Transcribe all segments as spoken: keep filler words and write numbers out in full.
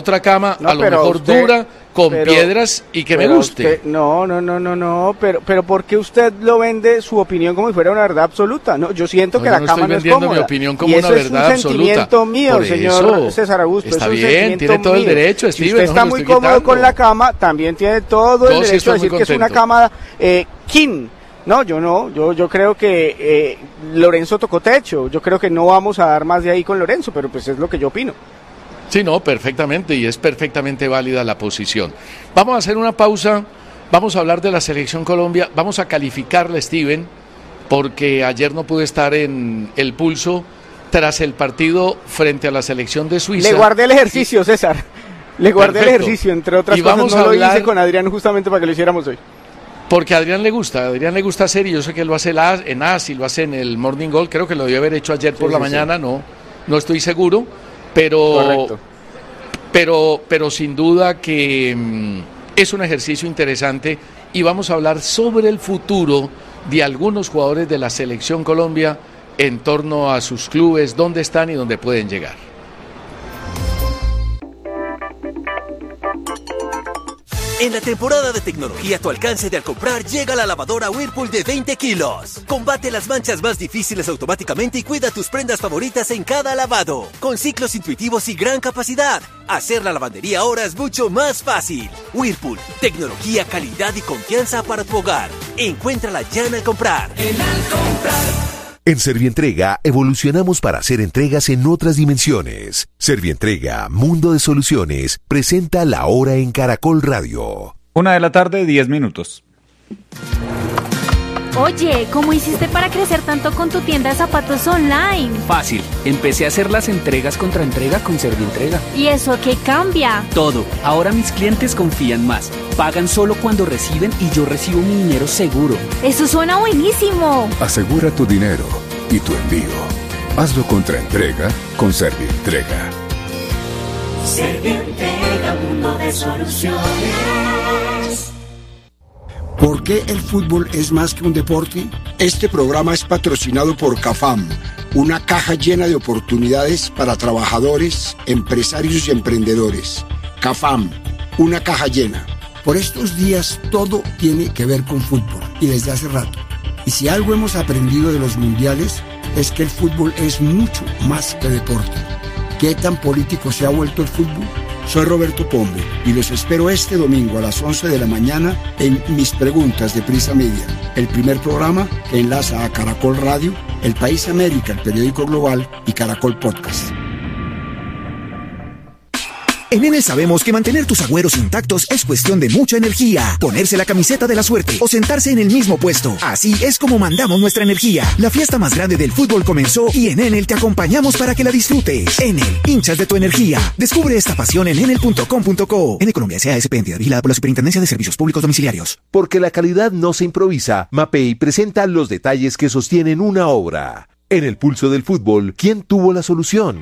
otra cama, no, a lo mejor usted, dura, con pero, piedras y que me guste. Usted, no, no, no, no, no, pero, pero ¿por qué usted lo vende su opinión como si fuera una verdad absoluta? No, yo siento no, que yo la no cama no es cómoda. Estoy vendiendo mi opinión como y eso una verdad es un absoluta. Sentimiento mío, Por señor eso, César Augusto. Está es un bien, tiene todo mío. el derecho, Steven. Si usted está no muy cómodo quitando. con la cama, también tiene todo el yo derecho sí a decir que es una cama eh, king. No, yo no, yo yo creo que eh, Lorenzo tocó techo, yo creo que no vamos a dar más de ahí con Lorenzo, pero pues es lo que yo opino. Sí, no, perfectamente, y es perfectamente válida la posición. Vamos a hacer una pausa, vamos a hablar de la Selección Colombia, vamos a calificarle, Steven, porque ayer no pude estar en el pulso tras el partido frente a la Selección de Suiza. Le guardé el ejercicio, César, le guardé Perfecto. el ejercicio, entre otras y cosas, vamos no a lo hablar... hice con Adrián justamente para que lo hiciéramos hoy. Porque a Adrián le gusta, a Adrián le gusta hacer y yo sé que lo hace en A S y lo hace en el Morning Gold, creo que lo debió haber hecho ayer por sí, la sí, mañana, sí. no no estoy seguro, pero Correcto. pero pero sin duda que mmm, es un ejercicio interesante y vamos a hablar sobre el futuro de algunos jugadores de la Selección Colombia en torno a sus clubes, dónde están y dónde pueden llegar. En la temporada de tecnología a tu alcance de al comprar llega la lavadora Whirlpool de veinte kilos. Combate las manchas más difíciles automáticamente y cuida tus prendas favoritas en cada lavado. Con ciclos intuitivos y gran capacidad, hacer la lavandería ahora es mucho más fácil. Whirlpool, tecnología, calidad y confianza para tu hogar. Encuéntrala ya en Al Comprar. En Al Comprar. En Servientrega evolucionamos para hacer entregas en otras dimensiones. Servientrega, Mundo de Soluciones, presenta La Hora en Caracol Radio. Una de la tarde, diez minutos. Oye, ¿cómo hiciste para crecer tanto con tu tienda de zapatos online? Fácil, empecé a hacer las entregas contra entrega con Servientrega. ¿Y eso qué cambia? Todo, ahora mis clientes confían más. Pagan solo cuando reciben y yo recibo mi dinero seguro. ¡Eso suena buenísimo! Asegura tu dinero y tu envío. Hazlo contra entrega con Servientrega. Servientrega, mundo de soluciones. ¿Por qué el fútbol es más que un deporte? Este programa es patrocinado por CAFAM, una caja llena de oportunidades para trabajadores, empresarios y emprendedores. CAFAM, una caja llena. Por estos días todo tiene que ver con fútbol y desde hace rato. Y si algo hemos aprendido de los mundiales es que el fútbol es mucho más que deporte. ¿Qué tan político se ha vuelto el fútbol? Soy Roberto Pombo y los espero este domingo a las once de la mañana en Mis Preguntas de Prisa Media, el primer programa que enlaza a Caracol Radio, El País América, el periódico global y Caracol Podcast. En Enel sabemos que mantener tus agüeros intactos es cuestión de mucha energía. Ponerse la camiseta de la suerte o sentarse en el mismo puesto. Así es como mandamos nuestra energía. La fiesta más grande del fútbol comenzó y en Enel te acompañamos para que la disfrutes. Enel, hinchas de tu energía. Descubre esta pasión en enel punto com punto co. Enel Colombia S A S P, entidad vigilada por la Superintendencia de Servicios Públicos Domiciliarios. Porque la calidad no se improvisa, Mapei presenta los detalles que sostienen una obra. En el pulso del fútbol, ¿quién tuvo la solución?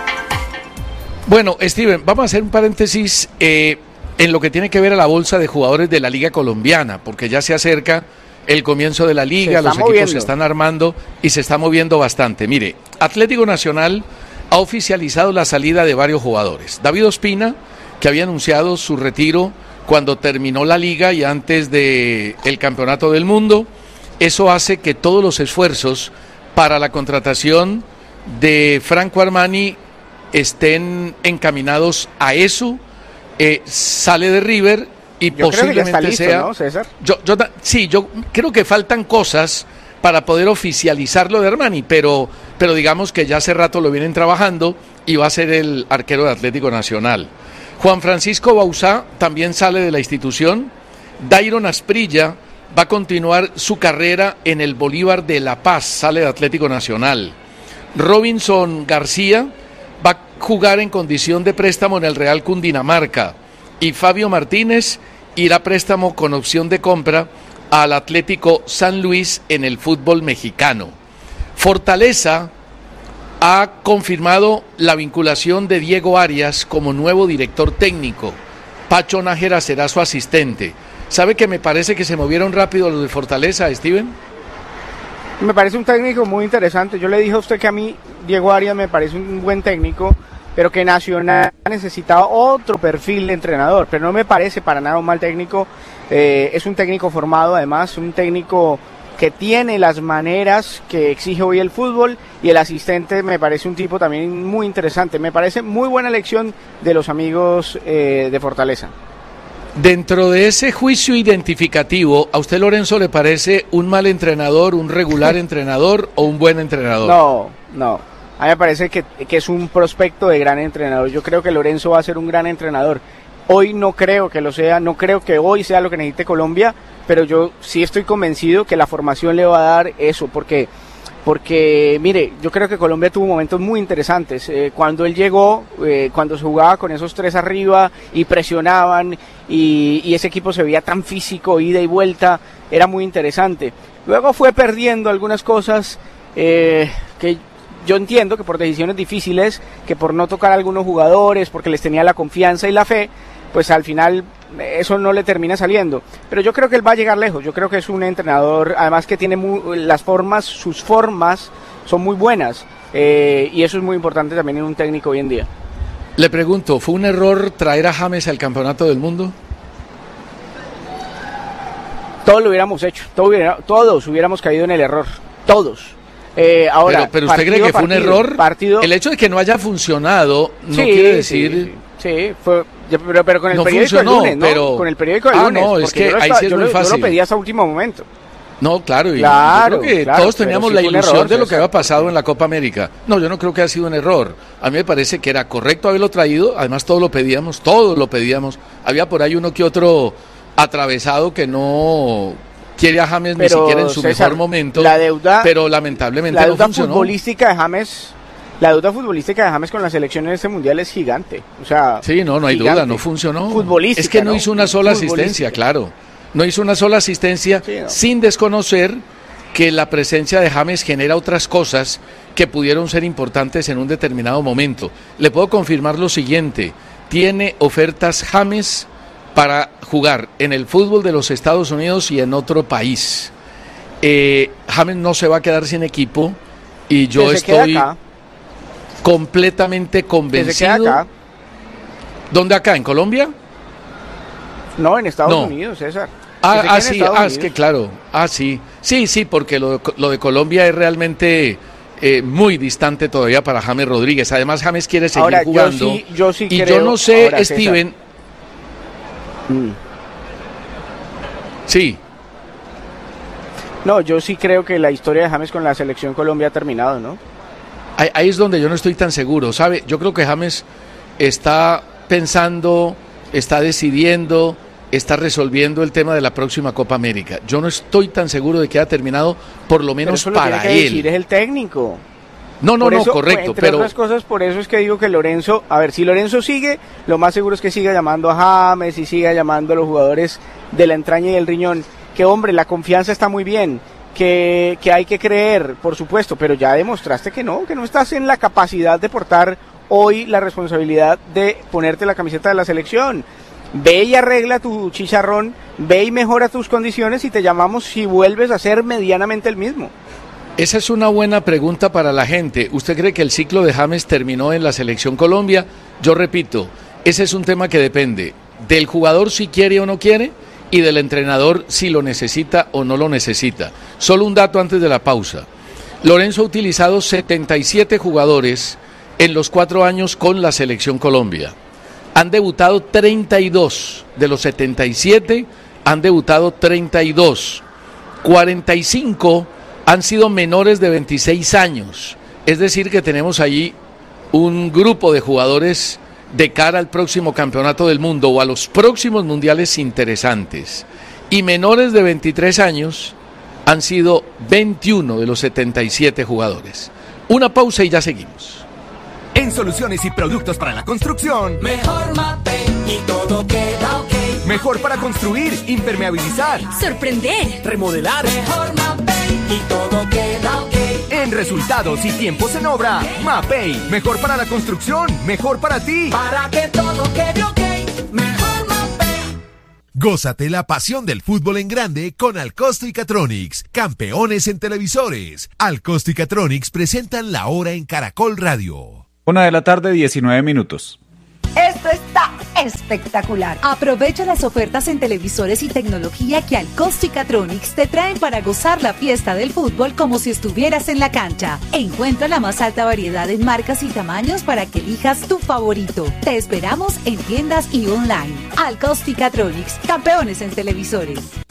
Bueno, Steven, vamos a hacer un paréntesis eh, en lo que tiene que ver a la bolsa de jugadores de la Liga Colombiana, porque ya se acerca el comienzo de la Liga, los moviendo. Equipos se están armando y se está moviendo bastante. Mire, Atlético Nacional ha oficializado la salida de varios jugadores. David Ospina, que había anunciado su retiro cuando terminó la Liga y antes del Campeonato del Mundo. Eso hace que todos los esfuerzos para la contratación de Franco Armani estén encaminados a eso. Eh, sale de River y yo posiblemente creo que ya está listo, sea, ¿no, César? Yo, yo, sí, yo creo que faltan cosas para poder oficializar lo de Armani, pero, pero digamos que ya hace rato lo vienen trabajando y va a ser el arquero de Atlético Nacional. Juan Francisco Bauzá también sale de la institución. Dairon Asprilla va a continuar su carrera en el Bolívar de La Paz, sale de Atlético Nacional. Robinson García va a jugar en condición de préstamo en el Real Cundinamarca y Fabio Martínez irá a préstamo con opción de compra al Atlético San Luis en el fútbol mexicano. Fortaleza ha confirmado la vinculación de Diego Arias como nuevo director técnico. Pacho Nájera será su asistente. ¿Sabe que me parece que se movieron rápido los de Fortaleza, Steven? Me parece un técnico muy interesante. Yo le dije a usted que a mí Diego Arias me parece un buen técnico, pero que Nacional necesitaba otro perfil de entrenador, pero no me parece para nada un mal técnico, eh, es un técnico formado además, un técnico que tiene las maneras que exige hoy el fútbol, y el asistente me parece un tipo también muy interesante, me parece muy buena elección de los amigos eh, de Fortaleza. Dentro de ese juicio identificativo, ¿a usted, Lorenzo, le parece un mal entrenador, un regular entrenador o un buen entrenador? No, no. A mí me parece que, que es un prospecto de gran entrenador. Yo creo que Lorenzo va a ser un gran entrenador. Hoy no creo que lo sea, no creo que hoy sea lo que necesite Colombia, pero yo sí estoy convencido que la formación le va a dar eso, porque... Porque, mire, yo creo que Colombia tuvo momentos muy interesantes. Eh, cuando él llegó, eh, cuando se jugaba con esos tres arriba y presionaban y, y ese equipo se veía tan físico, ida y vuelta, era muy interesante. Luego fue perdiendo algunas cosas eh, que yo entiendo que por decisiones difíciles, que por no tocar a algunos jugadores, porque les tenía la confianza y la fe, pues al final eso no le termina saliendo, pero yo creo que él va a llegar lejos. Yo creo que es un entrenador, además que tiene muy, las formas, sus formas son muy buenas, eh, y eso es muy importante también en un técnico hoy en día. Le pregunto, ¿fue un error traer a James al Campeonato del Mundo? Todos lo hubiéramos hecho, todos, hubiera, todos hubiéramos caído en el error, todos. Eh, ahora, pero, pero usted partido, cree que fue partido, un error, partido... el hecho de que no haya funcionado no sí, quiere decir... Sí, sí. Sí, fue, pero, pero con el no periódico funcionó, del lunes, ¿no? Pero... Con el periódico del ah, lunes. no, es que yo ahí estaba, sí es yo muy lo, fácil. Yo lo pedí hasta último momento. No, claro, y claro, yo creo que claro, todos teníamos sí la ilusión error, de lo que César. había pasado en la Copa América. No, yo no creo que haya sido un error. A mí me parece que era correcto haberlo traído, además todos lo pedíamos, todos lo pedíamos. Había por ahí uno que otro atravesado que no quiere a James Pero, ni siquiera en su César, mejor momento, la deuda, pero lamentablemente la no deuda funcionó. futbolística de James, la deuda futbolística de James con la selección en este mundial es gigante. O sea, sí, no, no hay gigante. duda, no funcionó. Futbolística, es que no, ¿no? hizo una sola asistencia, claro. No hizo una sola asistencia, sí, no. Sin desconocer que la presencia de James genera otras cosas que pudieron ser importantes en un determinado momento. Le puedo confirmar lo siguiente: tiene ofertas James para jugar en el fútbol de los Estados Unidos y en otro país. Eh, James no se va a quedar sin equipo y yo estoy completamente convencido. Acá. ¿Dónde acá? ¿En Colombia? No, en Estados no. Unidos, César. Ah, ah sí, ah, es que claro, ah, sí, sí, sí, porque lo, lo de Colombia es realmente eh, muy distante todavía para James Rodríguez. Además, James quiere seguir ahora, jugando. Yo sí, yo sí y creo, yo no sé, ahora, Steven. Mm. Sí. No, yo sí creo que la historia de James con la selección Colombia ha terminado, ¿no? Ahí, ahí es donde yo no estoy tan seguro, ¿sabe? Yo creo que James está pensando, está decidiendo, está resolviendo el tema de la próxima Copa América. Yo no estoy tan seguro de que haya terminado, por lo menos pero eso para lo tiene que él. decir es el técnico. No, no, por no, eso, correcto. Entre pero... otras cosas, por eso es que digo que Lorenzo, a ver, si Lorenzo sigue, lo más seguro es que siga llamando a James y siga llamando a los jugadores de la entraña y del riñón. Que hombre, la confianza está muy bien, que, que hay que creer, por supuesto, pero ya demostraste que no, que no estás en la capacidad de portar hoy la responsabilidad de ponerte la camiseta de la selección. Ve y arregla tu chicharrón, ve y mejora tus condiciones y te llamamos si vuelves a ser medianamente el mismo. Esa es una buena pregunta para la gente. ¿Usted cree que el ciclo de James terminó en la selección Colombia? Yo repito, ese es un tema que depende del jugador si quiere o no quiere y del entrenador si lo necesita o no lo necesita. Solo un dato antes de la pausa. Lorenzo ha utilizado setenta y siete jugadores en los cuatro años con la selección Colombia. Han debutado treinta y dos, de los setenta y siete han debutado treinta y dos, cuarenta y cinco han sido menores de veintiséis años, es decir que tenemos allí un grupo de jugadores de cara al próximo campeonato del mundo o a los próximos mundiales interesantes, y menores de veintitrés años han sido veintiuno de los setenta y siete jugadores. Una pausa y ya seguimos. En soluciones y productos para la construcción, mejor Mapei y todo queda ok. Mejor para construir, impermeabilizar, sorprender, remodelar. Mejor Mapei y todo queda ok. En resultados y tiempos en obra, Mapei. Mejor para la construcción, mejor para ti. Para que todo quede ok, mejor Mapei. Gózate la pasión del fútbol en grande con Alcosto y Catronics, campeones en televisores. Alcosto y Catronics presentan La Hora en Caracol Radio. Una de la tarde, diecinueve minutos. Esto está espectacular. Aprovecha las ofertas en televisores y tecnología que Alcosto y Catronics te traen para gozar la fiesta del fútbol como si estuvieras en la cancha. Encuentra la más alta variedad en marcas y tamaños para que elijas tu favorito. Te esperamos en tiendas y online. Alcosto y Catronics, campeones en televisores.